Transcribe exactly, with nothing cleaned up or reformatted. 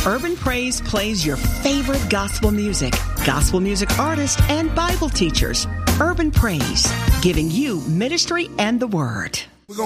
Urban Praise plays your favorite gospel music, gospel music artists, and Bible teachers. Urban Praise, giving you ministry and the Word.